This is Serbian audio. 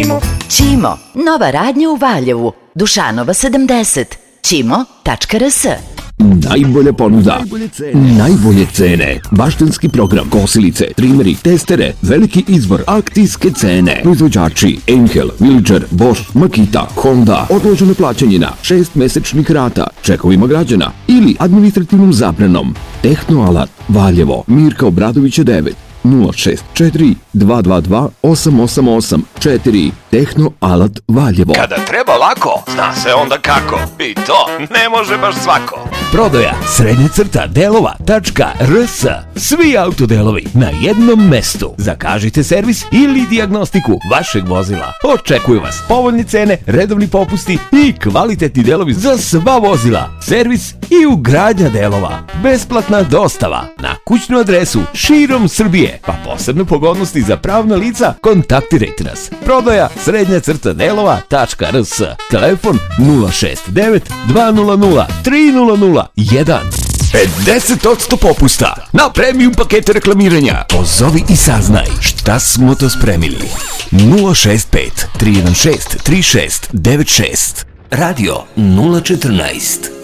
Ćimo, nova radnja u Valjevu, Dušanova 70, ćimo.rs. Najbolja ponuda, najbolje cene, baštenski program, kosilice, trimeri, testere, veliki izbor, akcijske cene, proizvođači Angel, Villager, Bosch, Makita, Honda, odloženo plaćanje na 6 mesečnih rata, čekovima građana ili administrativnom zabranom. Tehnoalat, Valjevo, Mirka Obradovića 9, 064 222 888 4. Tehnoalat Valjevo. Kada treba lako, zna se onda kako. I to ne može baš svako. Prodaja srednjacrta.delova.rs. Svi autodelovi na jednom mestu. Zakažite servis ili dijagnostiku vašeg vozila. Očekuju vas povoljne cene, redovni popusti i kvalitetni delovi za sva vozila. Servis i ugradnja delova. Besplatna dostava na kućnu adresu širom Srbije. Pa posebne pogodnosti za pravna lica, kontaktirajte nas. Prodaja srednjacrta.delova.rs. Telefon 069 200 300 1. 50% popusta na premium pakete reklamiranja. Pozovi i saznaj šta smo to spremili. 065 316 3696. Radio 014.